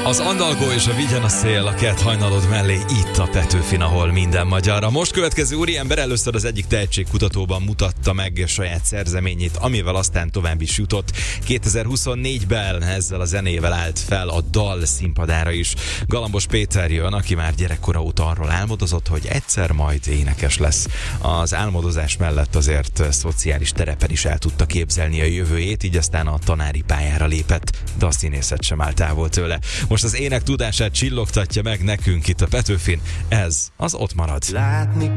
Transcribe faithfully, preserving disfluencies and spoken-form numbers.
Az Andalgó és a Vigyen a szél a kert hajnalod mellé itt a Petőfin, ahol minden magyar. A most következő úriember először az egyik tehetségkutatóban mutatta meg saját szerzeményét, amivel aztán tovább is jutott. kétezer-huszonnégyben ezzel a zenével állt fel a dal színpadára is. Galambos Péter jön, aki már gyerekkora óta arról álmodozott, hogy egyszer majd énekes lesz. Az álmodozás mellett azért szociális terepen is el tudta képzelni a jövőjét, így aztán a tanári pályára lépett, de a színészet sem áll távol tőle. Most az ének tudását csillogtatja meg nekünk itt a Petőfin, ez az Ott marad. Látni